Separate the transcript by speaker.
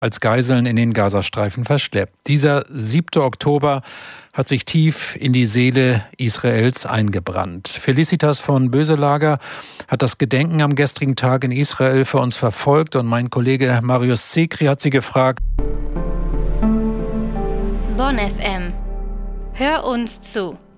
Speaker 1: als Geiseln in den Gazastreifen verschleppt. Dieser 7. Oktober hat sich tief in die Seele Israels eingebrannt. Felicitas von Böselager hat das Gedenken am gestrigen Tag in Israel für uns verfolgt und mein Kollege Marius Zekri hat sie gefragt.
Speaker 2: Bonn FM. Hör uns zu.